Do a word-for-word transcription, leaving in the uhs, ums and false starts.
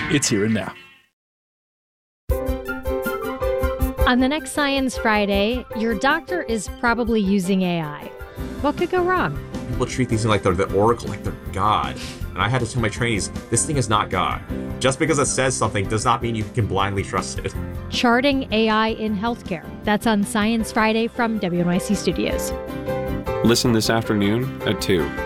It's here and now. On the next Science Friday, your doctor is probably using A I. What could go wrong? People treat these things like they're the oracle, like they're God. And I had to tell my trainees, this thing is not God. Just because it says something does not mean you can blindly trust it. Charting A I in Healthcare. That's on Science Friday from W N Y C Studios. Listen this afternoon at two.